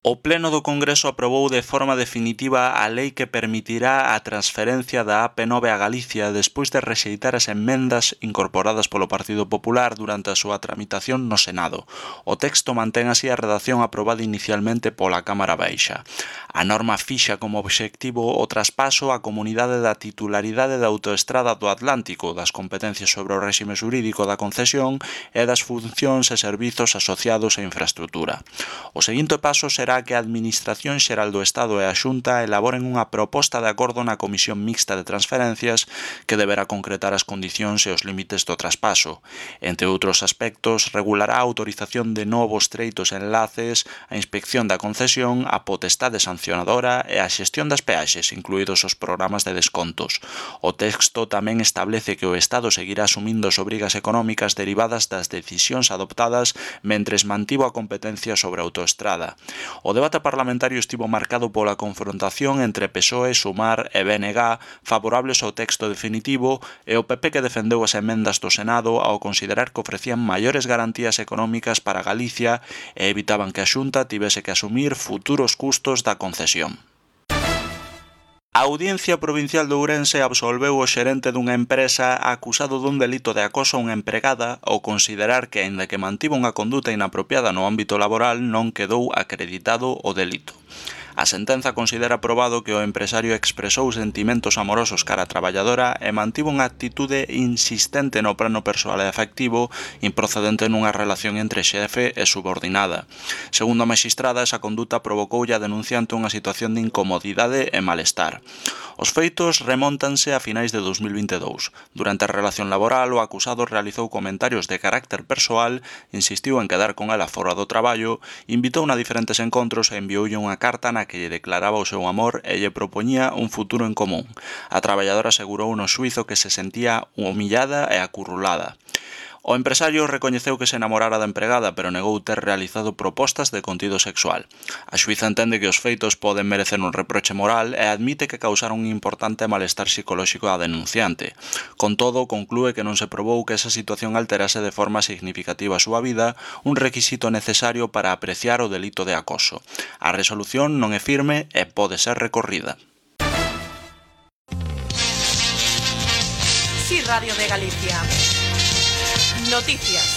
O Pleno do Congreso aprobou de forma definitiva a lei que permitirá a transferencia da AP9 a Galicia despois de rexeitar as emendas incorporadas polo Partido Popular durante a súa tramitación no Senado. O texto mantén así a redacción aprobada inicialmente pola Cámara Baixa. A norma fixa como obxectivo o traspaso á comunidade da titularidade da autoestrada do Atlántico, das competencias sobre o réxime xurídico da concesión e das funcións e servizos asociados á infraestrutura. O seguinte paso será que a Administración Xeral do Estado e a Xunta elaboren unha proposta de acordo na Comisión Mixta de Transferencias que deberá concretar as condicións e os límites do traspaso. Entre outros aspectos, regulará a autorización de novos treitos e enlaces, a inspección da concesión, a potestade sancionadora e a xestión das peaxes, incluídos os programas de descontos. O texto tamén establece que o Estado seguirá asumindo as obrigas económicas derivadas das decisións adoptadas mentres mantivo a competencia sobre a autoestrada. O debate parlamentario estivo marcado pola confrontación entre PSOE, Sumar e BNG favorables ao texto definitivo e o PP que defendeu as emendas do Senado ao considerar que ofrecían maiores garantías económicas para Galicia e evitaban que a Xunta tivese que asumir futuros custos da concesión. A Audiencia Provincial de Ourense absolveu o xerente dunha empresa acusado dun delito de acoso a unha empregada ao considerar que, aínda que mantivo unha conduta inapropiada no ámbito laboral, non quedou acreditado o delito. A sentenza considera probado que o empresario expresou sentimentos amorosos cara a traballadora e mantivo unha actitude insistente no plano persoal e afectivo improcedente nunha relación entre xefe e subordinada. Segundo a magistrada, esa conduta provocoulle a denunciante unha situación de incomodidade e malestar. Os feitos remóntanse a finais de 2022. Durante a relación laboral, o acusado realizou comentarios de carácter persoal, insistiu en quedar con ela fora do traballo, invitouna a diferentes encontros e envioulle unha carta na que lle declaraba o seu amor e lle propoñía un futuro en común. A traballadora asegurou no xuízo que se sentía humillada e acurrulada. O empresario recoñeceu que se enamorara da empregada, pero negou ter realizado propostas de contido sexual. A xuíza entende que os feitos poden merecer un reproche moral e admite que causaron un importante malestar psicolóxico á denunciante. Con todo, conclúe que non se probou que esa situación alterase de forma significativa a súa vida, un requisito necesario para apreciar o delito de acoso. A resolución non é firme e pode ser recorrida. Sí, Radio de Galicia. Noticias.